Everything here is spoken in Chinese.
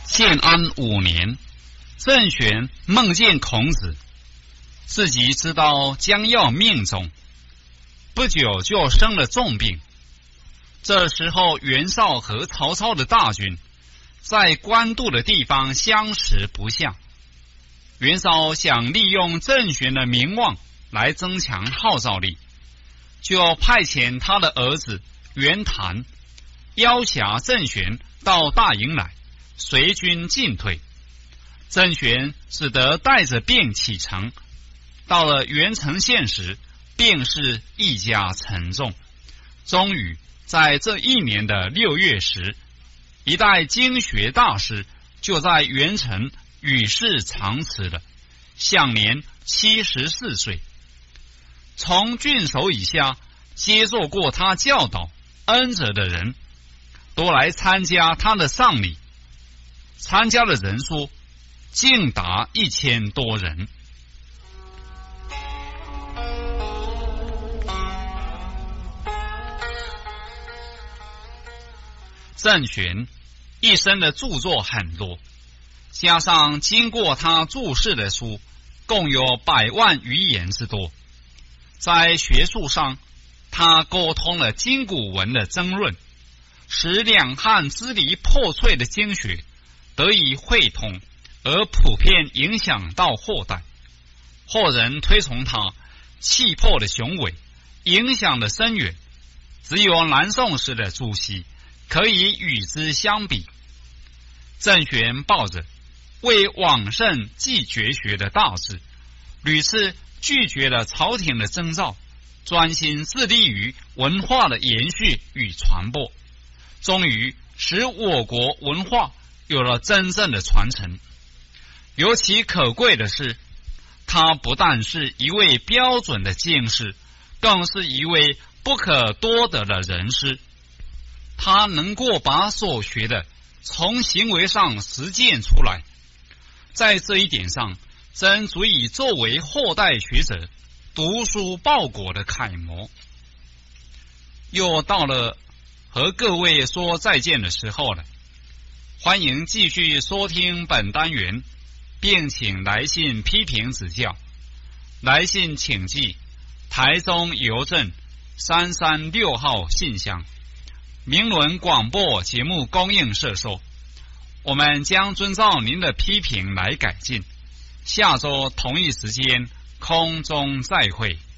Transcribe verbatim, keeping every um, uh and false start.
建安五年，郑玄梦见孔子，自己知道将要命终，不久就生了重病。这时候袁绍和曹操的大军在官渡的地方相持不下，袁绍想利用郑玄的名望来增强号召力，就派遣他的儿子袁谭邀挟郑玄到大营来，随军进退。郑玄只得带着病启程，到了袁城县时，病势愈加沉重。终于在这一年的六月时，一代经学大师就在袁城与世长辞了，享年七十四岁。从郡守以下接受过他教导恩泽的人，都来参加他的丧礼，参加的人数竟达一千多人。郑玄一生的著作很多，加上经过他注释的书，共有百万余言之多。在学术上，他沟通了今古文的争论，使两汉支离破碎的经学得以汇通，而普遍影响到后代。后人推崇他气魄的雄伟，影响的深远，只有南宋时的朱熹可以与之相比。郑玄抱着为往圣继绝学的大志，屡次拒绝了朝廷的征召，专心致力于文化的延续与传播，终于使我国文化有了真正的传承。尤其可贵的是，他不但是一位标准的经师，更是一位不可多得的人师。他能够把所学的从行为上实践出来，在这一点上真足以作为后代学者读书报国的楷模。又到了和各位说再见的时候了，欢迎继续收听本单元，并请来信批评指教。来信请寄台中邮政三三六号信箱，明伦广播节目供应社收。我们将遵照您的批评来改进。下周同一时间空中再会。